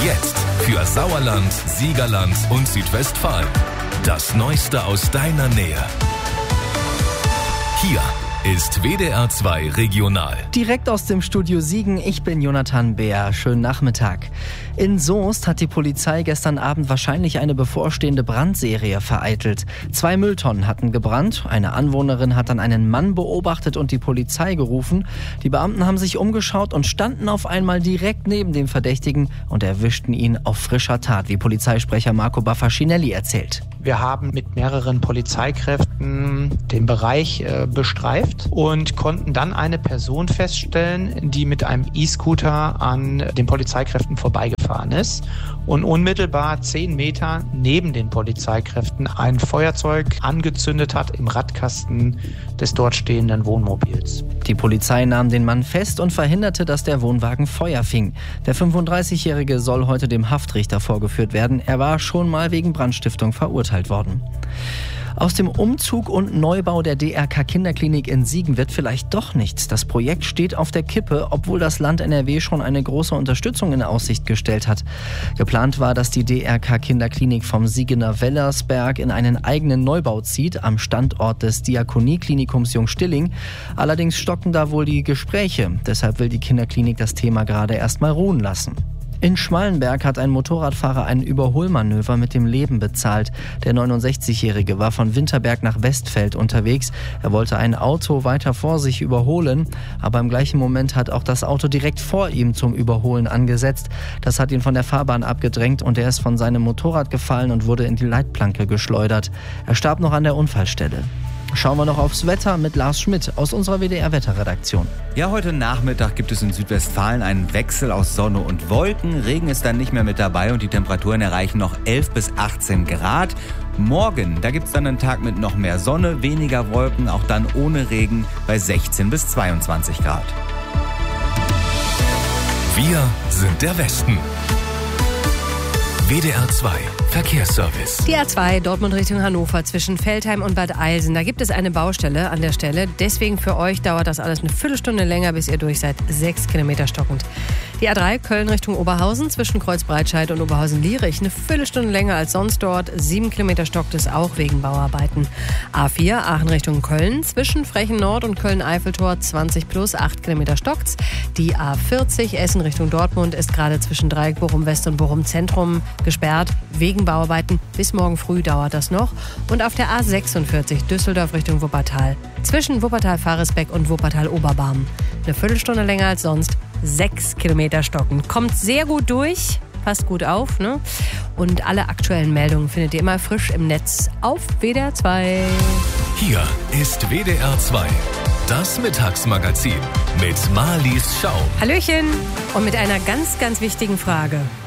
Jetzt für Sauerland, Siegerland und Südwestfalen. Das Neueste aus deiner Nähe. Hier ist WDR 2 Regional. Direkt aus dem Studio Siegen, ich bin Jonathan Beer. Schönen Nachmittag. In Soest hat die Polizei gestern Abend wahrscheinlich eine bevorstehende Brandserie vereitelt. 2 Mülltonnen hatten gebrannt. Eine Anwohnerin hat dann einen Mann beobachtet und die Polizei gerufen. Die Beamten haben sich umgeschaut und standen auf einmal direkt neben dem Verdächtigen und erwischten ihn auf frischer Tat, wie Polizeisprecher Marco Baffacinelli erzählt. Wir haben mit mehreren Polizeikräften den Bereich bestreift und konnten dann eine Person feststellen, die mit einem E-Scooter an den Polizeikräften vorbeigefahren ist und unmittelbar 10 Meter neben den Polizeikräften ein Feuerzeug angezündet hat im Radkasten des dort stehenden Wohnmobils. Die Polizei nahm den Mann fest und verhinderte, dass der Wohnwagen Feuer fing. Der 35-Jährige soll heute dem Haftrichter vorgeführt werden. Er war schon mal wegen Brandstiftung verurteilt worden. Aus dem Umzug und Neubau der DRK Kinderklinik in Siegen wird vielleicht doch nichts. Das Projekt steht auf der Kippe, obwohl das Land NRW schon eine große Unterstützung in Aussicht gestellt hat. Geplant war, dass die DRK Kinderklinik vom Siegener Wellersberg in einen eigenen Neubau zieht, am Standort des Diakonieklinikums Jungstilling. Allerdings stocken da wohl die Gespräche. Deshalb will die Kinderklinik das Thema gerade erstmal ruhen lassen. In Schmallenberg hat ein Motorradfahrer ein Überholmanöver mit dem Leben bezahlt. Der 69-Jährige war von Winterberg nach Westfeld unterwegs. Er wollte ein Auto weiter vor sich überholen, aber im gleichen Moment hat auch das Auto direkt vor ihm zum Überholen angesetzt. Das hat ihn von der Fahrbahn abgedrängt und er ist von seinem Motorrad gefallen und wurde in die Leitplanke geschleudert. Er starb noch an der Unfallstelle. Schauen wir noch aufs Wetter mit Lars Schmidt aus unserer WDR-Wetterredaktion. Ja, heute Nachmittag gibt es in Südwestfalen einen Wechsel aus Sonne und Wolken. Regen ist dann nicht mehr mit dabei und die Temperaturen erreichen noch 11 bis 18 Grad. Morgen, da gibt es dann einen Tag mit noch mehr Sonne, weniger Wolken, auch dann ohne Regen bei 16 bis 22 Grad. Wir sind der Westen. WDR 2 Verkehrsservice. Die A2 Dortmund Richtung Hannover zwischen Veltheim und Bad Eilsen. Da gibt es eine Baustelle an der Stelle. Deswegen für euch dauert das alles eine Viertelstunde länger, bis ihr durch seid. 6 Kilometer stockend. Die A3 Köln Richtung Oberhausen zwischen Kreuzbreitscheid und Oberhausen-Lierich. Eine Viertelstunde länger als sonst dort. 7 Kilometer stockt es auch wegen Bauarbeiten. A4 Aachen Richtung Köln zwischen Frechen Nord und Köln-Eiffeltor 20 plus 8 Kilometer stockt's. Die A40 Essen Richtung Dortmund ist gerade zwischen Dreieck Bochum West und Bochum Zentrum gesperrt wegen Bauarbeiten. Bis morgen früh dauert das noch. Und auf der A46 Düsseldorf Richtung Wuppertal zwischen Wuppertal-Faresbeck und Wuppertal-Oberbarm. Eine Viertelstunde länger als sonst. 6 Kilometer stocken. Kommt sehr gut durch. Passt gut auf, ne? Und alle aktuellen Meldungen findet ihr immer frisch im Netz auf WDR 2. Hier ist WDR 2. Das Mittagsmagazin mit Marlies Schau. Hallöchen. Und mit einer ganz, ganz wichtigen Frage.